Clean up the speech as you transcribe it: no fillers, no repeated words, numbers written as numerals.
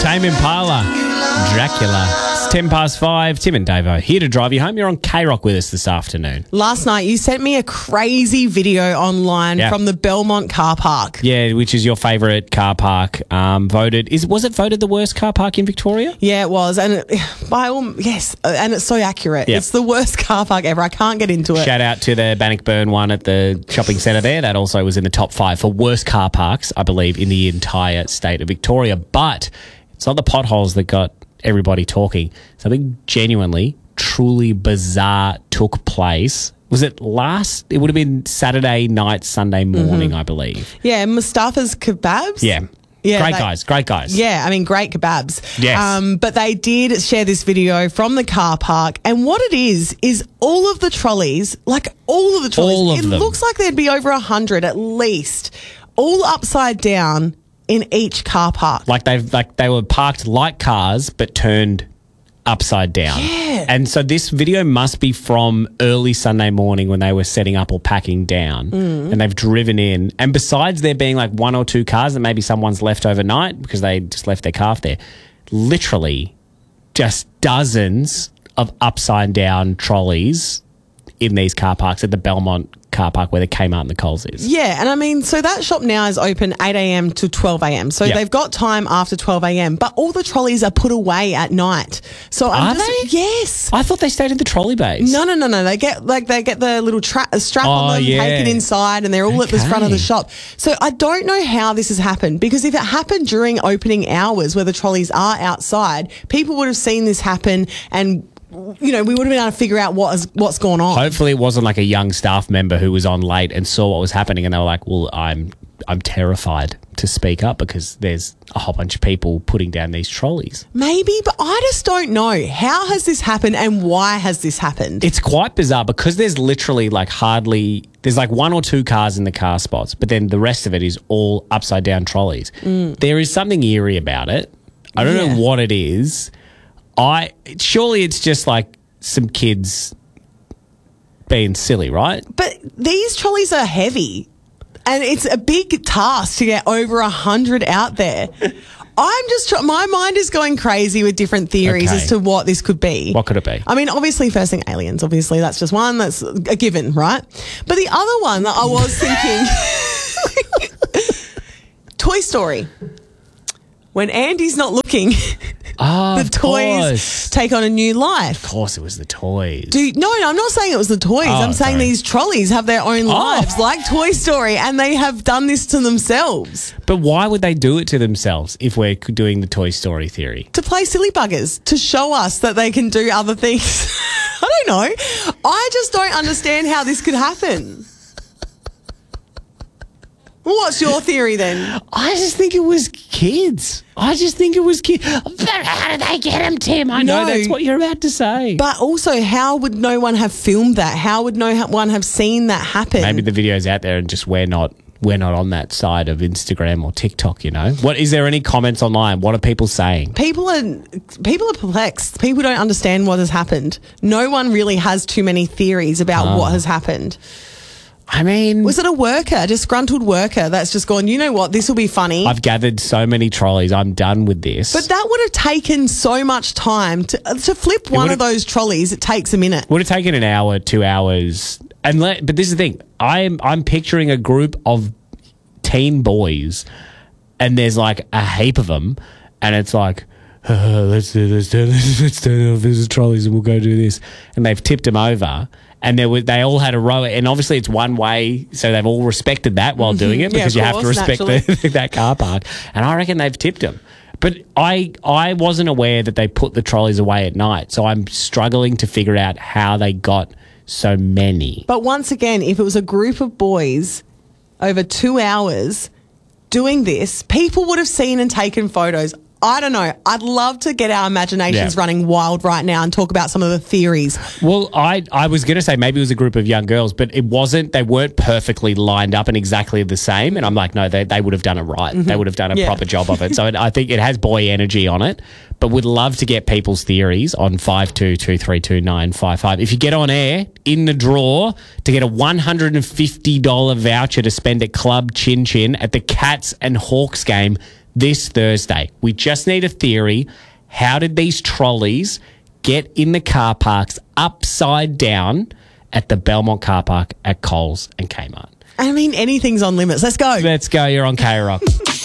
Tame Impala, Dracula. It's 5:10. Tim and Davo here to drive you home. You're on K-Rock with us this afternoon. Last night, you sent me a crazy video online from the Belmont car park. Yeah, which is your favourite car park. Was it voted the worst car park in Victoria? Yeah, it was. And and it's so accurate. Yep. It's the worst car park ever. I can't get into it. Shout out to the Bannockburn one at the shopping centre there. That also was in the top 5 for worst car parks, I believe, in the entire state of Victoria. But it's not the potholes that got everybody talking. Something genuinely, truly bizarre took place. Was it it would have been Saturday night, Sunday morning, I believe. Yeah, Mustafa's Kebabs. Yeah. Great guys. Yeah, I mean, great kebabs. Yes. But they did share this video from the car park. And what it is all of the trolleys, all of the trolleys. It looks like there'd be over 100 at least, all upside down in each car park. They were parked like cars but turned upside down. Yeah. And so this video must be from early Sunday morning when they were setting up or packing down, and they've driven in. And besides there being like one or two cars that maybe someone's left overnight because they just left their car there, literally just dozens of upside down trolleys in these car parks at the Belmont car park where the Kmart and the Coles is. Yeah, and I mean, so that shop now is open 8 a.m. to 12 a.m. So they've got time after 12 a.m. But all the trolleys are put away at night. So Are they? Yes. I thought they stayed in the trolley bays. No. They get the little strap on them, yeah. take it inside, and they're all at the front of the shop. So I don't know how this has happened, because if it happened during opening hours where the trolleys are outside, people would have seen this happen, and we would have been able to figure out what's going on. Hopefully it wasn't like a young staff member who was on late and saw what was happening and they were like, well, I'm terrified to speak up because there's a whole bunch of people putting down these trolleys. Maybe, but I just don't know. How has this happened and why has this happened? It's quite bizarre because there's literally there's like one or two cars in the car spots, but then the rest of it is all upside down trolleys. There is something eerie about it. I don't know what it is. Surely it's just like some kids being silly, right? But these trolleys are heavy, and it's a big task to get over 100 out there. My mind is going crazy with different theories as to what this could be. What could it be? I mean, obviously, first thing, aliens. Obviously, that's just one. That's a given, right? But the other one that I was thinking, Toy Story. When Andy's not looking, the toys take on a new life. Of course it was the toys. No, I'm not saying it was the toys. I'm saying these trolleys have their own lives, like Toy Story, and they have done this to themselves. But why would they do it to themselves if we're doing the Toy Story theory? To play silly buggers, to show us that they can do other things. I don't know. I just don't understand how this could happen. What's your theory then? I just think it was kids. But how did they get him, Tim? I know that's what you're about to say. But also, how would no one have filmed that? How would no one have seen that happen? Maybe the video's out there and just we're not on that side of Instagram or TikTok, What is there any comments online? What are people saying? People are perplexed. People don't understand what has happened. No one really has too many theories about what has happened. I mean, was it a disgruntled worker that's just gone, you know what, this will be funny? I've gathered so many trolleys. I'm done with this. But that would have taken so much time to flip one of those trolleys. It takes a minute. Would have taken an hour, 2 hours. But this is the thing. I'm picturing a group of teen boys, and there's like a heap of them, and it's like, let's turn off these trolleys and we'll go do this. And they've tipped them over. And they all had a row, and obviously it's one way, so they've all respected that while doing it because you have to respect that car park. And I reckon they've tipped them. But I wasn't aware that they put the trolleys away at night, so I'm struggling to figure out how they got so many. But once again, if it was a group of boys over 2 hours doing this, people would have seen and taken photos. I don't know. I'd love to get our imaginations running wild right now and talk about some of the theories. Well, I was going to say maybe it was a group of young girls, but it wasn't. They weren't perfectly lined up and exactly the same. And I'm like, no, they would have done it right. They would have done a proper job of it. So I think it has boy energy on it, but would love to get people's theories on 52232955. If you get on air, in the draw to get a $150 voucher to spend at Club Chin Chin at the Cats and Hawks game this Thursday. We just need a theory. How did these trolleys get in the car parks upside down at the Belmont car park at Coles and Kmart? I mean, anything's on limits. Let's go. Let's go. You're on K-Rock.